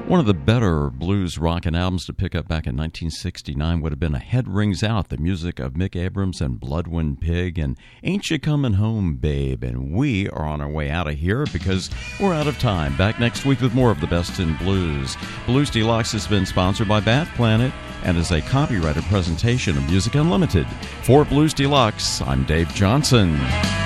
One of the better blues rockin' albums to pick up back in 1969 would have been A Head Rings Out, the music of Mick Abrams and Bloodwind Pig and Ain't You Comin' Home, Babe. And we are on our way out of here because we're out of time. Back next week with more of the best in blues. Blues Deluxe has been sponsored by Bath Planet and is a copyrighted presentation of Music Unlimited. For Blues Deluxe, I'm Dave Johnson.